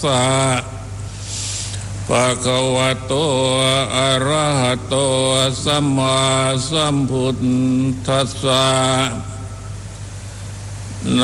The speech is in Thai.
สะภะคะวะโตอะระหะโตสัมมาสัมพุทธัสสะ